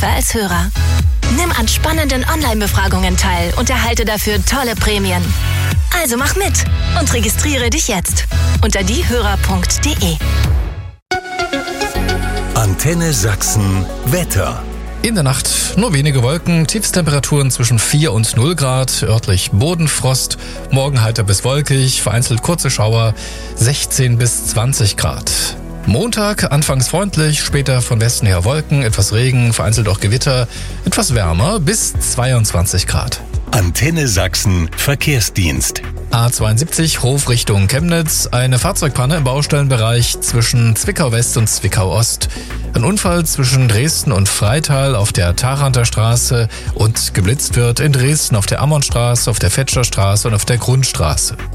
Hilfe als Hörer. Nimm an spannenden Online-Befragungen teil und erhalte dafür tolle Prämien. Also mach mit und registriere dich jetzt unter diehörer.de. Antenne Sachsen Wetter. In der Nacht nur wenige Wolken, Tiefstemperaturen zwischen 4 und 0 Grad, örtlich Bodenfrost, morgen heiter bis wolkig, vereinzelt kurze Schauer, 16 bis 20 Grad. Montag anfangs freundlich, später von Westen her Wolken, etwas Regen, vereinzelt auch Gewitter, etwas wärmer bis 22 Grad. Antenne Sachsen Verkehrsdienst. A72 Hof Richtung Chemnitz, eine Fahrzeugpanne im Baustellenbereich zwischen Zwickau West und Zwickau Ost. Ein Unfall zwischen Dresden und Freital auf der Tharanter Straße und geblitzt wird in Dresden auf der Ammonstraße, auf der Fetscher Straße und auf der Grundstraße.